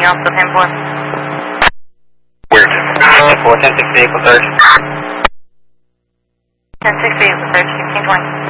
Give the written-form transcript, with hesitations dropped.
else to 10-4? Weird. 10-4, 10-6 vehicle search. 10-6 vehicle search, 1620.